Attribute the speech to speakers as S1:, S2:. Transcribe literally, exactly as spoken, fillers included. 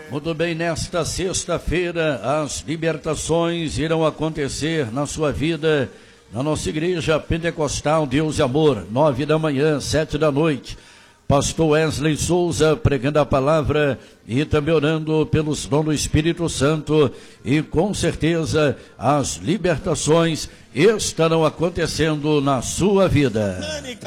S1: Muito bem, nesta sexta-feira, as libertações irão acontecer na sua vida, na nossa igreja pentecostal Deus e Amor, nove da manhã, sete da noite. Pastor Wesley Souza pregando a palavra e também orando pelos dons do Espírito Santo, e com certeza as libertações estarão acontecendo na sua vida.